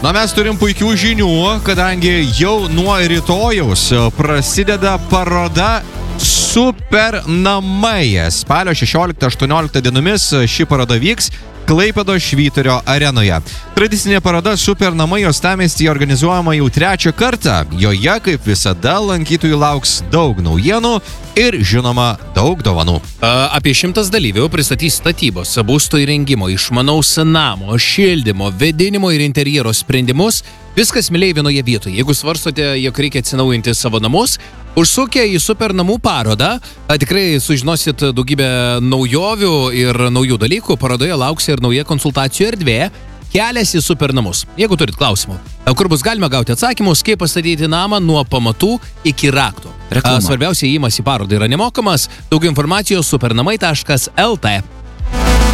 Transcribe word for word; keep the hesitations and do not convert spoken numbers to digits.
Na, mes turim puikių žinių, kadangi jau nuo rytojaus prasideda paroda Super namai. Spalio šešioliktą aštuonioliktą dienomis ši paroda vyks Klaipėdos Švyturio arenoje. Tradicinė paroda Super namai Uostamiestyje organizuojama jau trečią kartą. Joje, kaip visada, lankytojų lauks daug naujienų ir, žinoma, daug dovanų. Apie šimtas dalyvių pristatys statybos, būsto įrengimo, išmanaus namo, šildymo, vėdinimo ir interjero sprendimus. Viskas miliai vienoje vietoje. Jeigu svarstote, jog reikia atsinaujinti savo namus, užsukę į Super namų parodą, tikrai sužinosit daugybę naujovių ir naujų dalykų. Parodoje lauks ir nauja konsultacijų erdvė, kelias į Super namus. Jeigu turit klausimų, kur bus galima gauti atsakymus, kaip pastatyti namą nuo pamatų iki rakto. Reklama. Svarbiausia, įėjimas į parodą yra nemokamas. Daugiau informacijos supernamai taškas lt.